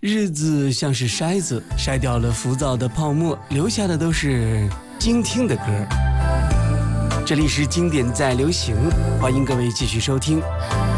日子像是筛子，筛掉了浮躁的泡沫，留下的都是精听的歌。这里是经典在流行，欢迎各位继续收听。